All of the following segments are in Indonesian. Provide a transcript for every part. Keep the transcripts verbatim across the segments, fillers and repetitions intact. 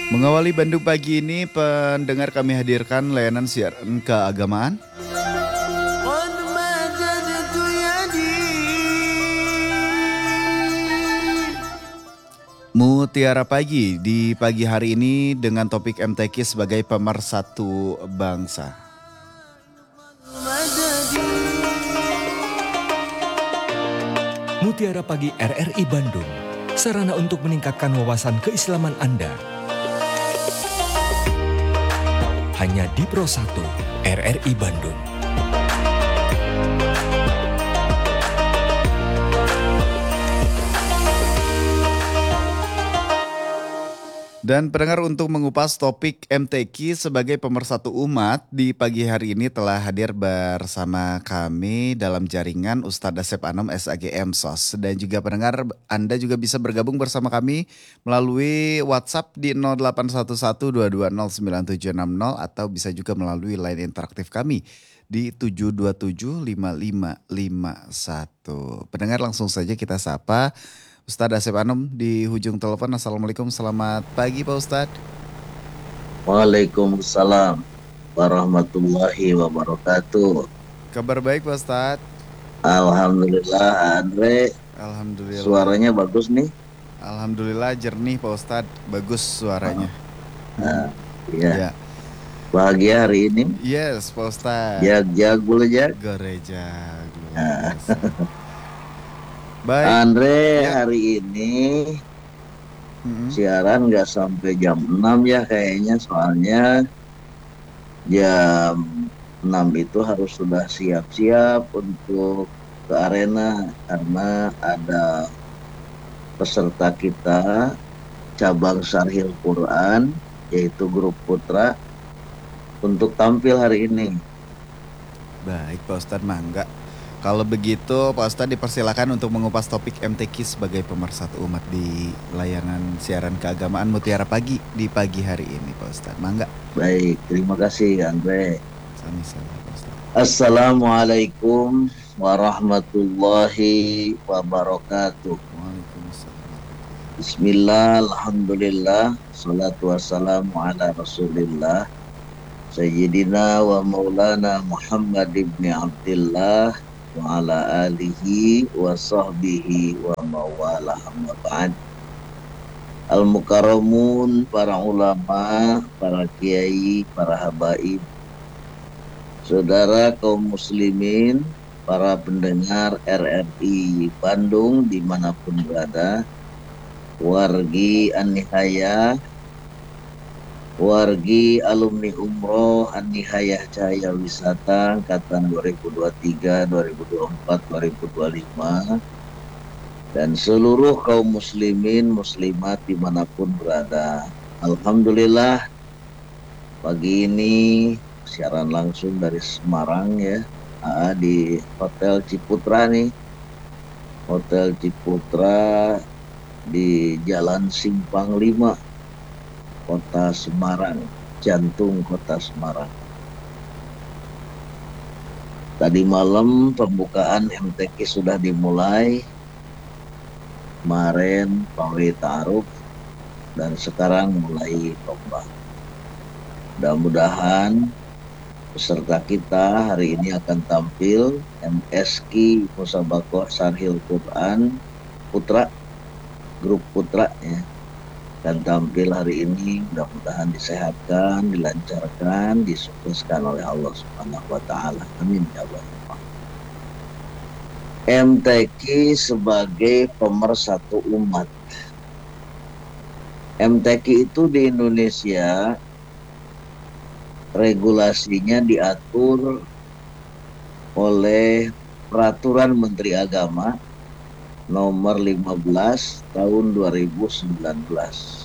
Mengawali Bandung pagi ini, pendengar kami hadirkan layanan siaran keagamaan. Mutiara Pagi di pagi hari ini dengan topik M T Q sebagai pemersatu bangsa. Mutiara Pagi R R I Bandung, sarana untuk meningkatkan wawasan keislaman Anda. Hanya di Pro satu R R I Bandung. Dan pendengar, untuk mengupas topik M T Q sebagai pemersatu umat di pagi hari ini telah hadir bersama kami dalam jaringan Ustadz Asep Anom S A G M S O S. Dan juga pendengar, Anda juga bisa bergabung bersama kami melalui WhatsApp di nol delapan satu satu dua dua nol sembilan tujuh enam nol atau bisa juga melalui line interaktif kami di tujuh dua tujuh lima lima lima satu. Pendengar, langsung saja kita sapa Ustadz Asep Anom di hujung telepon. Assalamualaikum, selamat pagi Pak Ustadz. Waalaikumsalam warahmatullahi wabarakatuh. Kabar baik Pak Ustadz? Alhamdulillah Andre. Alhamdulillah. Suaranya bagus nih. Alhamdulillah jernih Pak Ustadz, bagus suaranya. Nah, iya. Ya. Bahagia hari ini. Yes Pak Ustadz. Jag-jag boleh jag. Gereja. Nah. Baik. Andre, ya. hari ini hmm. siaran nggak sampai jam enam ya kayaknya, soalnya jam enam itu harus sudah siap-siap untuk ke arena karena ada peserta kita cabang Sarhil Quran yaitu grup Putra untuk tampil hari ini. Baik Pak Ustadz, mangga. Kalau begitu Pak Ustadz dipersilakan untuk mengupas topik M T Q sebagai pemersatu umat di layanan siaran keagamaan Mutiara Pagi di pagi hari ini Pak Ustadz. Mangga. Baik, terima kasih Andre. Sama-sama Pak Ustadz. Assalamualaikum warahmatullahi wabarakatuh. Waalaikumsalam. Bismillah, alhamdulillah, salatu wassalamu ala rasulillah Sayyidina wa maulana Muhammad ibn Abdillah wa ala alihi wa sahbihi wa mawalah amma ba'd. Al-Mukarramun, para ulama, para kiai, para habaib, saudara kaum muslimin, para pendengar R R I Bandung dimanapun berada, wargi an-nihayah, wargi alumni umroh an-nihayah Cahaya Wisata angkatan dua ribu dua puluh tiga, dua ribu dua puluh empat, dua ribu dua puluh lima, dan seluruh kaum muslimin muslimat dimanapun berada. Alhamdulillah pagi ini siaran langsung dari Semarang ya, ah, di Hotel Ciputra nih, Hotel Ciputra di Jalan Simpang lima, Kota Semarang, jantung Kota Semarang. Tadi malam pembukaan M T Q sudah dimulai, kemarin pawai ta'aruf, dan sekarang mulai lomba. Mudah-mudahan peserta kita hari ini akan tampil M S Q Musabaqah Sarhil Quran Putra, grup Putra ya, dan tampil hari ini. Mudah-mudahan disehatkan, dilancarkan, disukseskan oleh Allah Subhanahu wa taala. Amin ya Allah. M T Q sebagai pemersatu umat. M T Q itu di Indonesia regulasinya diatur oleh Peraturan Menteri Agama nomor lima belas tahun dua ribu sembilan belas.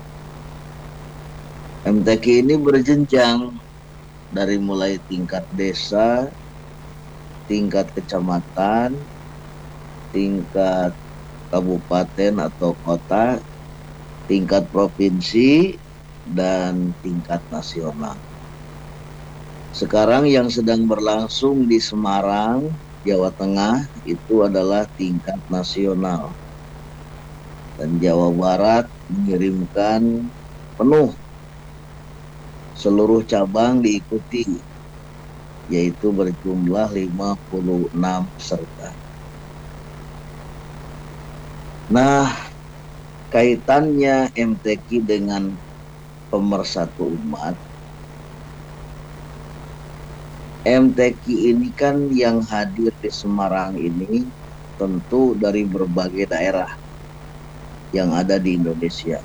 M T Q ini berjenjang dari mulai tingkat desa, tingkat kecamatan, tingkat kabupaten atau kota, tingkat provinsi, dan tingkat nasional. Sekarang yang sedang berlangsung di Semarang, Jawa Tengah itu adalah tingkat nasional. Dan Jawa Barat mengirimkan penuh, seluruh cabang diikuti, yaitu berjumlah lima puluh enam peserta. Nah, kaitannya M T Q dengan pemersatu umat, M T Q ini kan yang hadir di Semarang ini tentu dari berbagai daerah yang ada di Indonesia.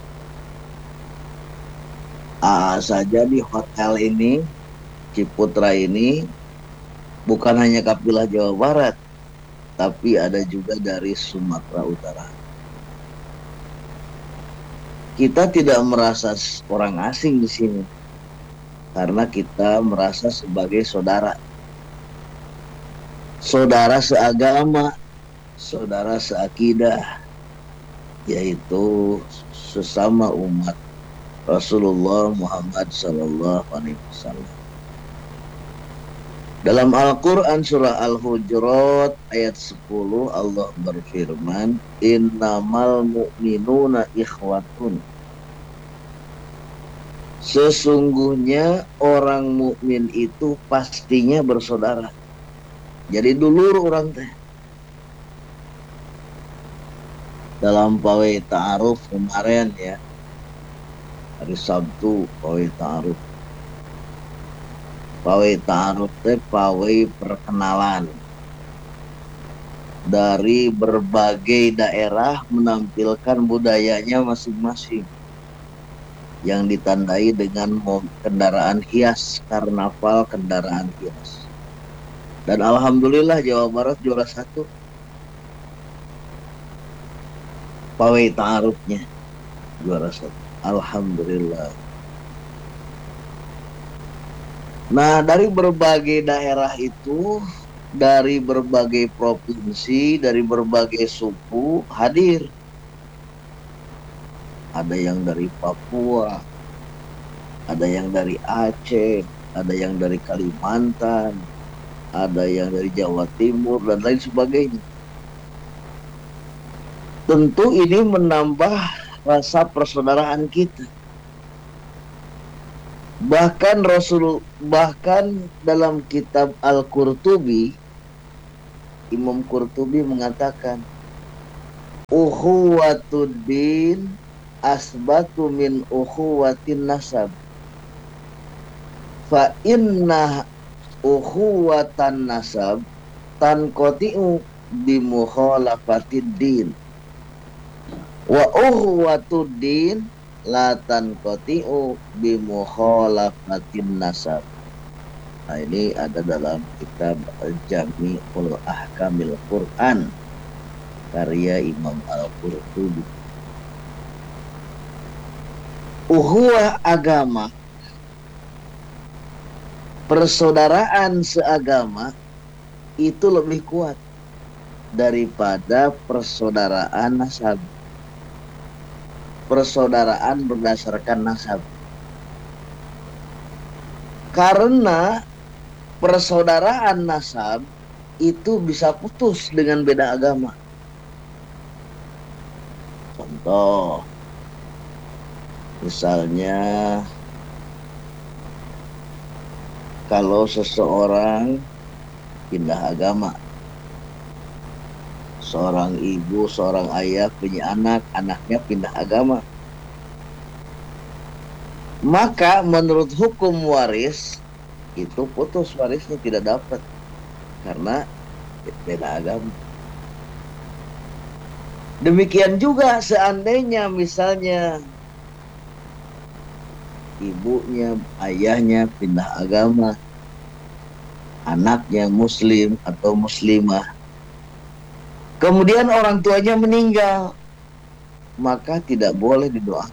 A A saja di hotel ini, Ciputra ini, bukan hanya kafilah Jawa Barat, tapi ada juga dari Sumatera Utara. Kita tidak merasa orang asing di sini, karena kita merasa sebagai saudara. Saudara seagama, saudara seakidah, yaitu sesama umat Rasulullah Muhammad sallallahu alaihi wasallam. Dalam Al-Quran surah Al-Hujurat ayat sepuluh Allah berfirman, innamal mu'minuna ikhwatun. Sesungguhnya orang mukmin itu pastinya bersaudara. Jadi dulur orang teh. Dalam pawai ta'aruf kemarin ya, hari Sabtu pawai ta'aruf. Pawai ta'aruf teh pawai perkenalan. Dari berbagai daerah menampilkan budayanya masing-masing, yang ditandai dengan kendaraan hias, karnaval kendaraan hias. Dan alhamdulillah Jawa Barat juara satu pawai ta'arufnya, juara satu, alhamdulillah. Nah, dari berbagai daerah itu, dari berbagai provinsi, dari berbagai suku hadir. Ada yang dari Papua, ada yang dari Aceh, ada yang dari Kalimantan, ada yang dari Jawa Timur, dan lain sebagainya. Tentu ini menambah rasa persaudaraan kita. Bahkan Rasul, bahkan dalam kitab Al-Qurtubi, Imam Qurtubi mengatakan, ukhuwatuddin asbatu min ukhuwatin nasab. Fa inna ukhuwatan nasab tanqati'u bimukhalafati din. Wa ukhuwatuddin la tanqati'u bimukhalafatin nasab. Nah, ini ada dalam kitab Jami'ul Ahkamil Quran karya Imam Al-Qurtubi. Uhuwah agama, persaudaraan seagama itu lebih kuat daripada persaudaraan nasab. Persaudaraan berdasarkan nasab. Karena persaudaraan nasab itu bisa putus dengan beda agama. Contoh, misalnya kalau seseorang pindah agama, seorang ibu, seorang ayah punya anak, anaknya pindah agama, maka menurut hukum waris itu putus warisnya, tidak dapat karena beda agama. Demikian juga seandainya misalnya ibunya, ayahnya pindah agama, anaknya muslim atau muslimah, kemudian orang tuanya meninggal, maka tidak boleh didoakan.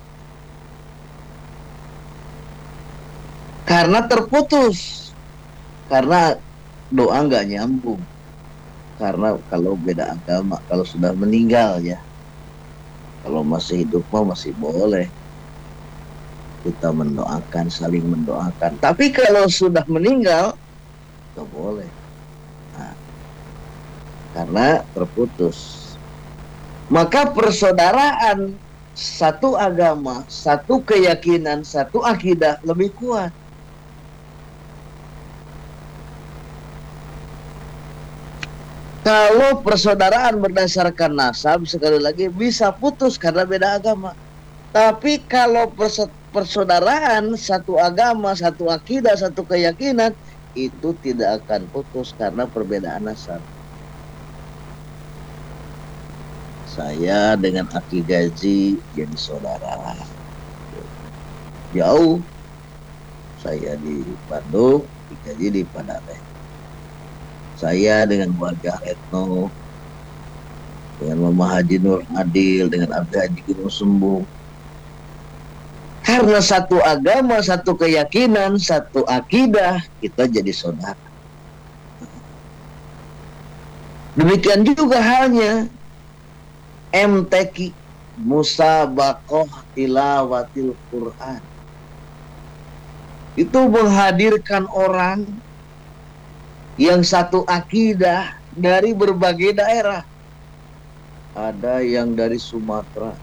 Karena terputus. Karena doa nggak nyambung. Karena kalau beda agama, kalau sudah meninggal ya. Kalau masih hidup mah masih boleh kita mendoakan, saling mendoakan. Tapi kalau sudah meninggal, nggak boleh. Nah, karena terputus. Maka persaudaraan satu agama, satu keyakinan, satu akidah lebih kuat. Kalau persaudaraan berdasarkan nasab, sekali lagi bisa putus karena beda agama. Tapi kalau persaudaraan satu agama, satu akidah, satu keyakinan, itu tidak akan putus karena perbedaan nasab. Saya dengan Aki Gazi jadi saudara. Jauh. Saya di Bandung, Aki Gazi di Padang. Saya dengan warga Retno, dengan Mama Haji Nur Adil, dengan Abdi Haji Gunung Sembung. Karena satu agama, satu keyakinan, satu akidah, kita jadi saudara. Demikian juga halnya M T Q, Musabaqah Tilawatil Quran. Itu menghadirkan orang yang satu akidah dari berbagai daerah. Ada yang dari Sumatera,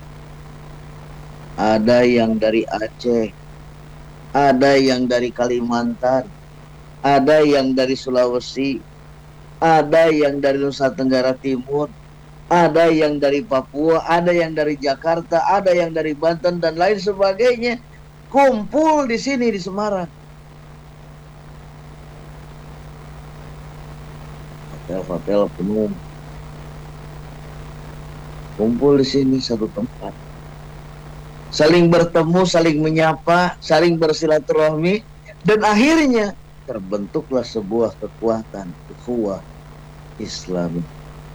ada yang dari Aceh, ada yang dari Kalimantan, ada yang dari Sulawesi, ada yang dari Nusa Tenggara Timur, ada yang dari Papua, ada yang dari Jakarta, ada yang dari Banten dan lain sebagainya, kumpul di sini di Semarang. Hotel-hotel penuh, kumpul di sini satu tempat, saling bertemu, saling menyapa, saling bersilaturahmi, dan akhirnya terbentuklah sebuah kekuatan ukhuwah Islam.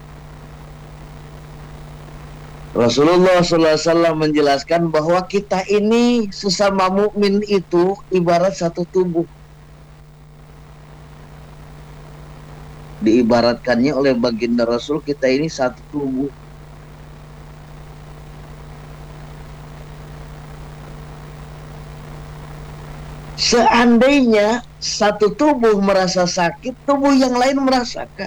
Rasulullah shallallahu alaihi wasallam menjelaskan bahwa kita ini sesama mukmin itu ibarat satu tubuh. Diibaratkannya oleh baginda Rasul, kita ini satu tubuh. Seandainya satu tubuh merasa sakit, tubuh yang lain merasakan.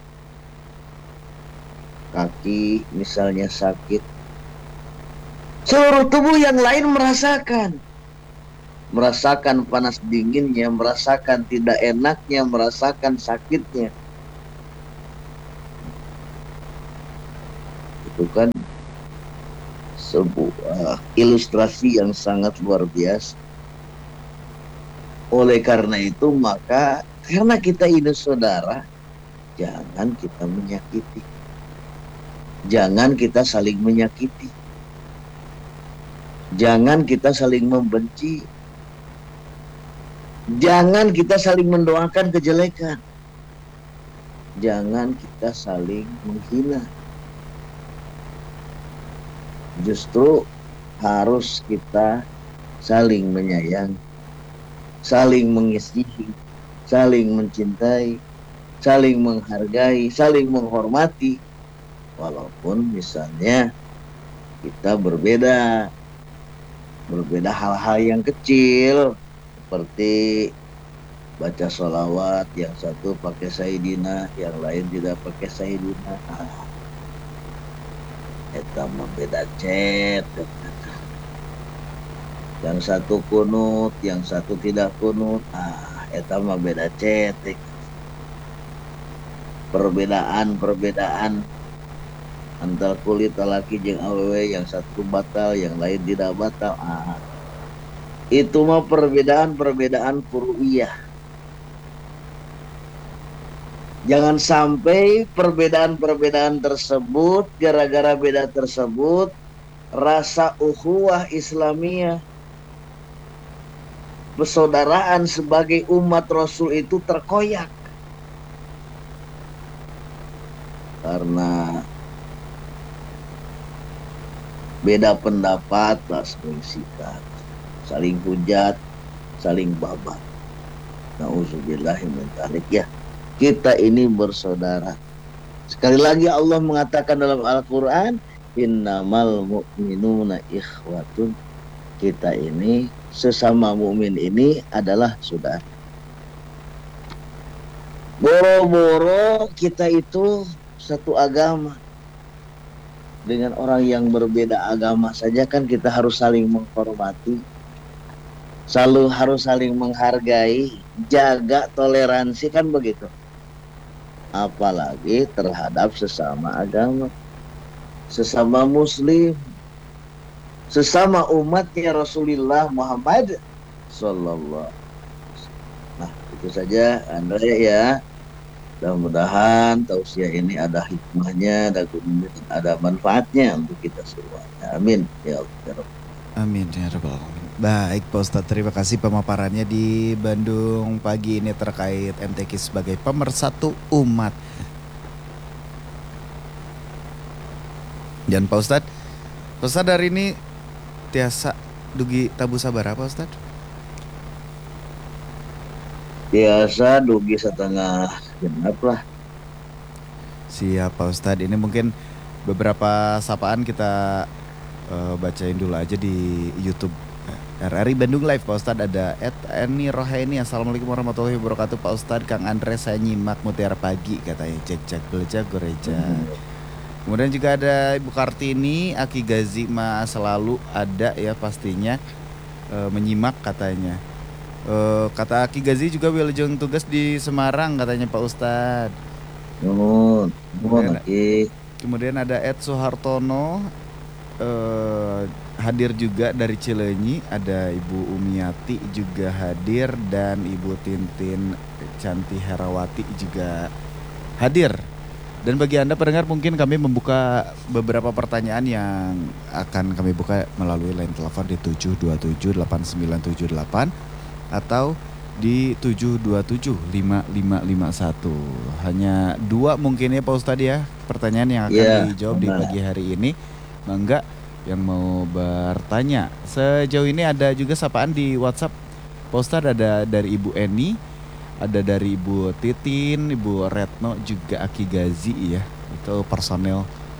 Kaki misalnya sakit, seluruh tubuh yang lain merasakan. Merasakan panas dinginnya, merasakan tidak enaknya, merasakan sakitnya. Itu kan sebuah ilustrasi yang sangat luar biasa. Oleh karena itu, maka karena kita ini saudara, jangan kita menyakiti. Jangan kita saling menyakiti. Jangan kita saling membenci. Jangan kita saling mendoakan kejelekan. Jangan kita saling menghina. Justru harus kita saling menyayangi, saling mengasihi, saling mencintai, saling menghargai, saling menghormati. Walaupun misalnya kita berbeda, berbeda hal-hal yang kecil, seperti baca sholawat, yang satu pakai Sayyidina, yang lain tidak pakai Sayyidina. Eta mah beda cet. Yang satu kunut, yang satu tidak kunut. Ah, eta mah beda cet. Perbedaan-perbedaan antara kulit laki jeung awewe, yang satu batal, yang lain tidak batal. Ah, itu mah perbedaan-perbedaan furu'iyah. Jangan sampai perbedaan-perbedaan tersebut, gara-gara beda tersebut, rasa ukhuwah Islamiyah, persaudaraan sebagai umat Rasul itu terkoyak. Karena beda pendapat, saling sikat, saling hujat, saling babat. Nauzubillahi min dzalik ya. Kita ini bersaudara. Sekali lagi Allah mengatakan dalam Al-Quran, innamal mu'minuna ikhwatun. Kita ini, sesama mukmin ini adalah saudara. Boro-boro kita itu satu agama. dengan orang yang berbeda agama saja kan kita harus saling menghormati, selalu harus saling menghargai, jaga toleransi kan begitu. Apalagi terhadap sesama agama, sesama muslim, sesama umatnya Rasulullah Muhammad Sallallahu. Nah, itu saja Andre ya. Mudah-mudahan tausiah ini ada hikmahnya, ada kemudian ada manfaatnya untuk kita semuanya. Amin. Ya Allah. Ya Rabb. Amin ya rabbal alamin. Baik Pak Ustadz, terima kasih pemaparannya di Bandung pagi ini terkait M T Q sebagai pemersatu umat. Dan Pak Ustadz, Pak Ustadz hari ini tiasa dugi tabu sabara Pak Ustadz? Biasa dugi setengah genap lah. Siap Pak Ustadz, ini mungkin beberapa sapaan kita uh, bacain dulu aja di YouTube R R I Bandung Live. Pak Ustadz ada at Eni Rohaini, assalamualaikum warahmatullahi wabarakatuh. Pak Ustadz, Kang Andre saya nyimak Mutiara Pagi katanya, cek cek belajar goreja. Hmm. Kemudian juga ada Ibu Kartini, Aki Gazi ma selalu ada ya pastinya uh, menyimak katanya. Uh, kata Aki Gazi juga wilujeng tugas di Semarang katanya Pak Ustadz. Nuhun, nuhun Aki. Kemudian ada Ed Soehartono uh, hadir juga dari Cileunyi, ada Ibu Umiati juga hadir dan Ibu Tintin Canti Herawati juga hadir. Dan bagi Anda pendengar mungkin kami membuka beberapa pertanyaan yang akan kami buka melalui line telepon di tujuh dua tujuh delapan sembilan tujuh delapan atau di tujuh dua tujuh lima lima lima satu. Hanya dua mungkin ya Pak Ustadz ya pertanyaan yang akan yeah, dijawab benar. Di pagi hari ini. Mangga yang mau bertanya. Sejauh ini ada juga sapaan di WhatsApp Pak Ustadz, ada dari Ibu Eni, ada dari Ibu Titin, Ibu Retno, juga Aki Gazi ya. Itu personel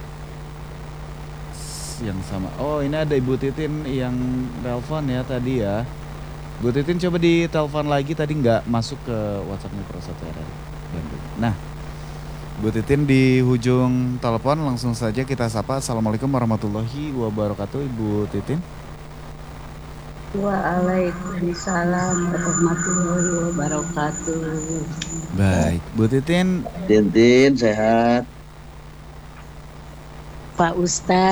yang sama. Oh ini ada Ibu Titin yang telepon ya tadi ya. Bu Titin coba ditelepon lagi, tadi nggak masuk ke WhatsAppnya Pro satu R R I. Nah, Bu Titin di ujung telepon langsung saja kita sapa. Assalamualaikum warahmatullahi wabarakatuh, Ibu Titin. Waalaikumsalam warahmatullahi wabarakatuh. Baik, Bu Titin. Tintin sehat. Pak Ustadz.